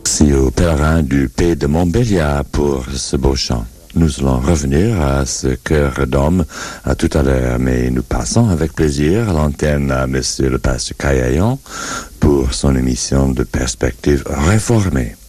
Merci aux pèlerins du Pays de Montbéliard pour ce beau chant. Nous allons revenir à ce cœur d'homme à tout à l'heure, mais nous passons avec plaisir l'antenne à Monsieur le pasteur Caillayon pour son émission de Perspective réformée.